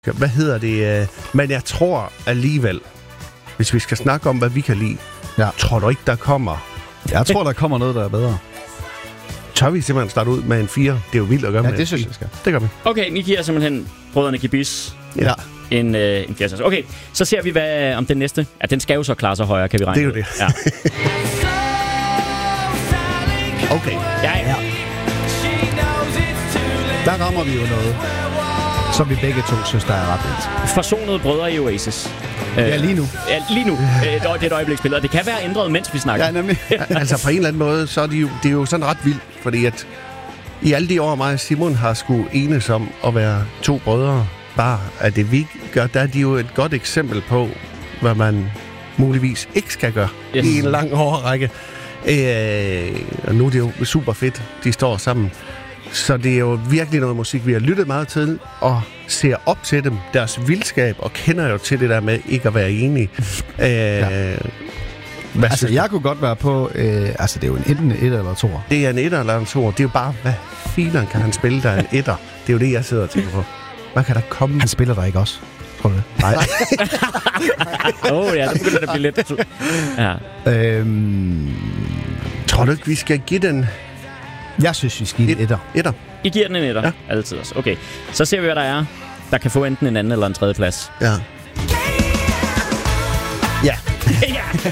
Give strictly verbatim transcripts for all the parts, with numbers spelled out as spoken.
Hvad hedder det? Men jeg tror alligevel, hvis vi skal snakke om, hvad vi kan lide, ja. tror du ikke, der kommer... Jeg tror, der kommer noget, der er bedre. Tør vi simpelthen starte ud med en fire? Det er jo vildt at gøre ja, med det synes jeg skal. Det gør vi. Okay, ni giver simpelthen brødrene Kibis ja. en, øh, en fire. Okay, så ser vi, hvad om den næste... Ja, den skal jo så klare sig højere, kan vi regne. Det er jo det. Ja. Okay. Ja, ja. Der rammer vi jo noget, som vi begge to synes, der er ret vildt. Forsonede brødre i Oasis. Ja, lige nu. Ja, lige nu. Det er et øjebliksbillede, og det kan være ændret, mens vi snakker. Ja, nemlig. Altså på en eller anden måde, så er det jo, det er jo sådan ret vildt, fordi at i alle de år, mig og Simon har skulle enes om at være to brødre, bare at det vi gør, der er de jo et godt eksempel på, hvad man muligvis ikke skal gøre yes. i en lang årrække. Øh, og nu er det jo super fedt, de står sammen. Så det er jo virkelig noget musik, vi har lyttet meget til, og ser op til dem, deres vildskab, og kender jo til det der med ikke at være enige. øh, ja. Altså, jeg kunne godt være på... Øh, altså, det er jo en enten et eller to. Det er en etter eller en to. Det er jo bare, hvad filen kan han spille, der er en etter. Det er jo det, jeg sidder og tænker på. Hvad kan der komme? Han spiller der ikke også, tror du det? Nej. Åh oh, ja, det begynder at blive lidt... Ja. Øhm, tror du ikke, vi skal give den... Jeg synes, vi skal give en etter. Etter. I giver den en etter? Ja. Altid også. Okay. Så ser vi, hvad der er. Der kan få enten en anden eller en tredje plads. Ja. Ja. ja.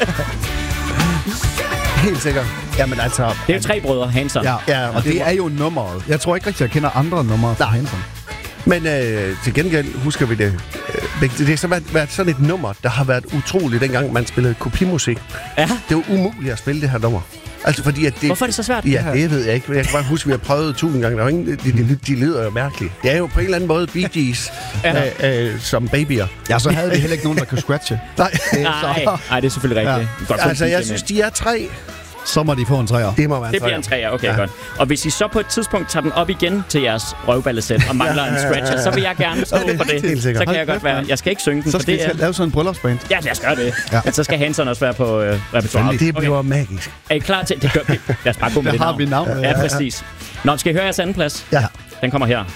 Helt sikkert. Jamen altså... Det er jo tre brødre, Hanson. Ja, ja og, og det, det er jo nummeret. Jeg tror ikke rigtig, jeg kender andre numre fra Hanson. Men øh, til gengæld husker vi det. Øh, det har så været, været sådan et nummer, der har været utroligt, dengang man spillede kopimusik. Ja. Det var umuligt at spille det her nummer. Altså fordi at det... Hvorfor er det så svært? Ja, det ved jeg ikke. Jeg kan bare huske, at vi har prøvet tusind gange. Der var ingen, de, de, de lyder jo mærkeligt. Det er jo på en eller anden måde Bee Gees ja. øh, øh, som babyer. Ja, så havde vi heller ikke nogen, der kunne scratche. Nej. Nej, nej, det er selvfølgelig rigtigt. Ja. Godt, altså, jeg synes, de er tre. Så må de få en træer. Det må være en Det bliver en træer, okay, ja. Godt. Og hvis I så på et tidspunkt tager den op igen til jeres røvballesæt og mangler en scratcher, så vil jeg gerne stå okay, for det. Så kan jeg godt være... Jeg skal ikke synge den, så for skal det er... lave sådan en bryllupsband. Ja, lad os gøre det. Ja. Men så skal Hanson også være på øh, repertoireet. Det bliver okay. magisk. Er I klar til... Det gør vi. Lad os bare gå med det navn. Vi navn. Ja, ja, præcis. Nå, skal I høre jeres anden plads? Ja. Den kommer her.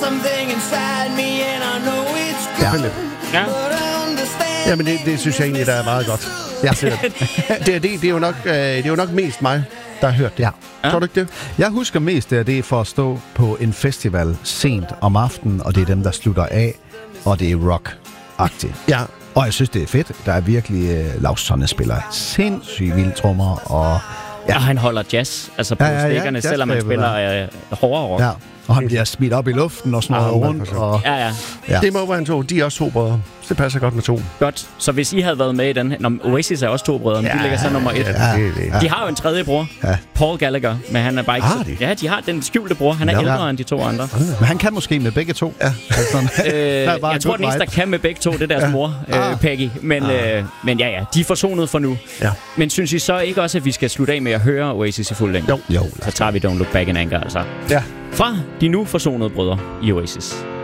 Ja. Ja. Jamen, det, det synes jeg egentlig, der er meget godt. Ja. det, det, det, er jo nok, øh, det er jo nok mest mig, der har hørt det. Ja. Ja. Tror du ikke det? Jeg husker mest, at det er for at stå på en festival sent om aftenen, og det er dem, der slutter af, og det er rock-agtigt. Ja. Og jeg synes, det er fedt. Der er virkelig... Uh, Laus Sonne spiller sindssygt vilde trommer, og... Ja, og han holder jazz, altså på ja, ja, ja, stikkerne, selvom han spiller øh, hårdere rock. Ja, og han bliver smidt op i luften og sådan noget ah, rundt. Og... Ja, ja, ja. Det må være en to. De er også to brødre. Det passer godt med to. Godt. Så hvis I havde været med i den... Nå, Oasis er også to brødre, men ja, de ligger så nummer et. Ja, det, det, ja. De har jo en tredje bror, ja. Paul Gallagher, men han er bare ikke... Har de? Ja, de har den skjulte bror. Han er ja, ældre ja. end de to andre. Men han kan måske med begge to. Ja. øh, jeg tror, den eneste, der kan med begge to, det er deres ja. mor, øh, ah. Peggy. Men, ah. øh, men ja, ja, de er forsonet for nu. Ja. Men synes I så ikke også, at vi skal slutte af med at høre Oasis i fuld længde? Jo. jo. Så tager vi Don't Look Back in Anger, altså. Ja. Fra de nu forsonede brødre i Oasis.